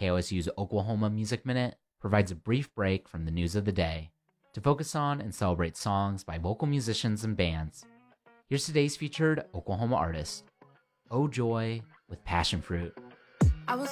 KOSU's Oklahoma Music Minute provides a brief break from the news of the day to focus on and celebrate songs by local musicians and bands. Here's today's featured Oklahoma artist, Oh Joy with Passion Fruit. I was